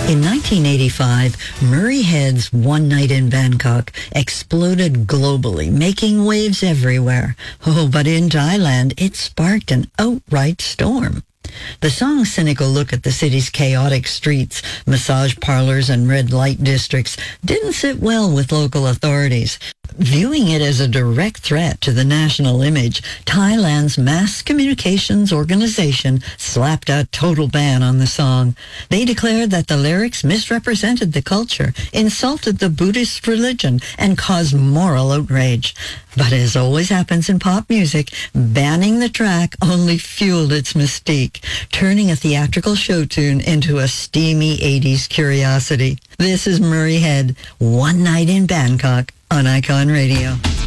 In 1985, Murray Head's One Night in Bangkok exploded globally, making waves everywhere. Oh, but in Thailand, it sparked an outright storm. The song's cynical look at the city's chaotic streets, massage parlors, and red light districts didn't sit well with local authorities. Viewing it as a direct threat to the national image, Thailand's mass communications organization slapped a total ban on the song. They declared that the lyrics misrepresented the culture, insulted the Buddhist religion, and caused moral outrage. But as always happens in pop music, banning the track only fueled its mystique, turning a theatrical show tune into a steamy 80s curiosity. This is Murray Head, One Night in Bangkok, on Icon Radio.